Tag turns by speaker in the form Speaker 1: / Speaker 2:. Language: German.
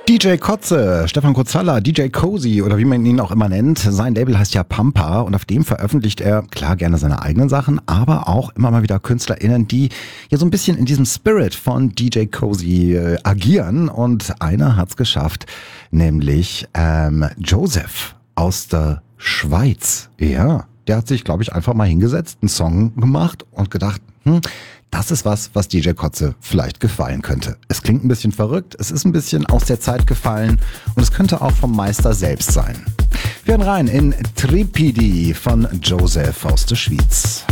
Speaker 1: DJ Kotze, Stefan Kurzalla, DJ Cozy oder wie man ihn auch immer nennt. Sein Label heißt ja Pampa und auf dem veröffentlicht er, klar, gerne seine eigenen Sachen, aber auch immer mal wieder KünstlerInnen, die ja so ein bisschen in diesem Spirit von DJ Cozy agieren. Und einer hat's geschafft, nämlich Joseph aus der Schweiz. Ja, der hat sich, glaube ich, einfach mal hingesetzt, einen Song gemacht und gedacht, das ist was DJ Kotze vielleicht gefallen könnte. Es klingt ein bisschen verrückt, es ist ein bisschen aus der Zeit gefallen und es könnte auch vom Meister selbst sein. Wir hören rein in Tripidi von Joseph aus der Schweiz.